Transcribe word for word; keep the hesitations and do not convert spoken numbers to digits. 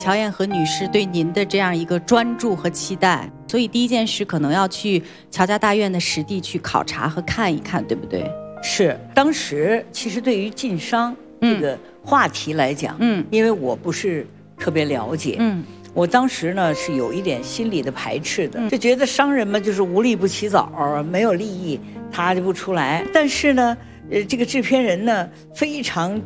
乔燕和女士对您的这样一个专注和期待，所以第一件事可能要去乔家大院的实地去考察和看一看，对不对？ 是，当时其实对于晋商这个话题来讲，嗯，因为我不是特别了解，嗯，我当时呢是有一点心理的排斥的，就觉得商人们就是无利不起早，没有利益他就不出来。但是呢，呃，这个制片人呢非常